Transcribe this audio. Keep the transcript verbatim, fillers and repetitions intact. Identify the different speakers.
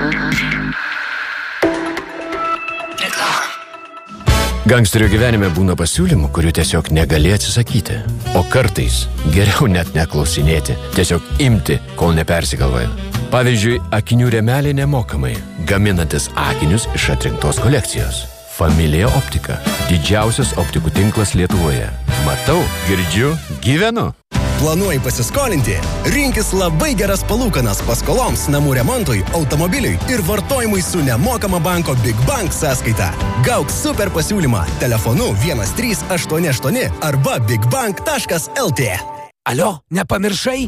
Speaker 1: Gangsterio gyvenime būna pasiūlymų, kurių tiesiog negali atsisakyti. O kartais geriau net neklausinėti, tiesiog imti, kol nepersigalvoja. Pavyzdžiui, akinių rėmeliai nemokamai, gaminantis akinius iš atrinktos kolekcijos. Familija Optika – didžiausias optikų tinklas Lietuvoje. Matau, girdžiu, gyvenu.
Speaker 2: Planuoji pasiskolinti? Rinkis labai geras palūkanas paskoloms, namų remontui, automobiliui ir vartojimui su nemokama banko Big Bank sąskaita. Gauk super pasiūlymą telefonu vienas trys aštuoni aštuoni arba bigbank taškas lt.
Speaker 3: Alio, nepamiršai?